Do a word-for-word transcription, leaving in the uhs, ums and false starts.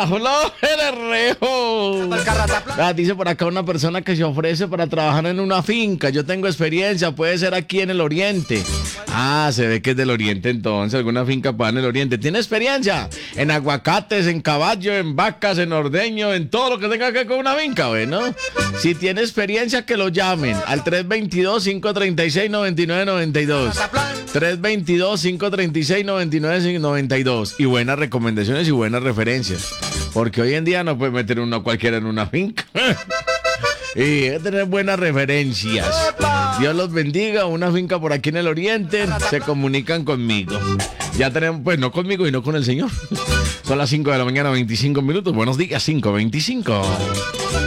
afloje el rejo. Ah, dice por acá una persona que se ofrece para trabajar en una finca. Yo tengo experiencia, puede ser aquí en el oriente. Ah, se ve que es del oriente entonces, alguna finca para en el oriente. ¿Tiene experiencia? En aguacates, en caballo, en vacas, en ordeño, en todo lo que tenga que ver con una finca, bueno. Si tiene experiencia, que lo llamen al tres dos dos, cinco tres seis, nueve nueve nueve dos. tres dos dos, cinco tres seis, nueve nueve nueve dos. Y buenas recomendaciones y buenas referencias. Porque hoy en día no puede meter uno cualquiera en una finca. Y hay que tener buenas referencias. Dios los bendiga. Una finca por aquí en el oriente. Se comunican conmigo. Ya tenemos, pues no conmigo y no con el Señor. Son las cinco de la mañana, veinticinco minutos. Buenos días, cinco veinticinco.